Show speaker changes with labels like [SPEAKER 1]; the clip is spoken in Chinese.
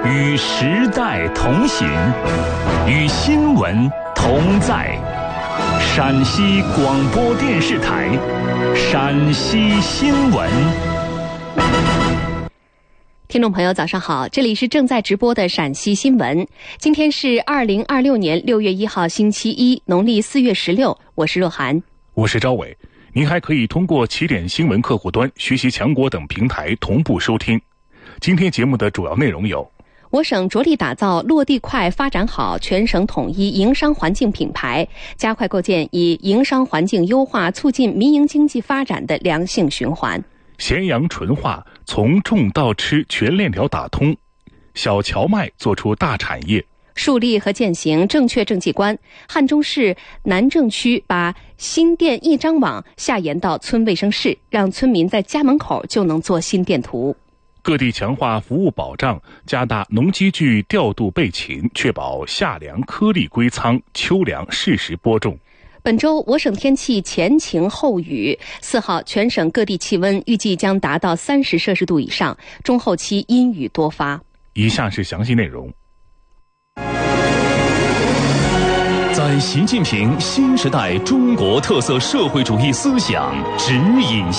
[SPEAKER 1] 与时代同行，与新闻同在。陕西广播电视台陕西新闻。
[SPEAKER 2] 听众朋友早上好，这里是正在直播的陕西新闻。今天是2026年6月1号星期一，农历4月16，我是若涵，
[SPEAKER 3] 我是赵伟。您还可以通过起点新闻客户端、学习强国等平台同步收听。今天节目的主要内容有：
[SPEAKER 2] 我省着力打造落地快、发展好全省统一营商环境品牌，加快构建以营商环境优化促进民营经济发展的良性循环。
[SPEAKER 3] 咸阳纯化从种到吃全链条打通，小荞麦做出大产业。
[SPEAKER 2] 树立和践行正确政绩观，汉中市南郑区把新店一张网下延到村卫生室，让村民在家门口就能做心电图。
[SPEAKER 3] 各地强化服务保障，加大农机具调度备勤，确保夏粮颗粒归仓，秋粮适时播种。
[SPEAKER 2] 本周我省天气前晴后雨，4号全省各地气温预计将达到30摄氏度以上，中后期阴雨多发。
[SPEAKER 3] 以下是详细内容。
[SPEAKER 1] 在习近平新时代中国特色社会主义思想指引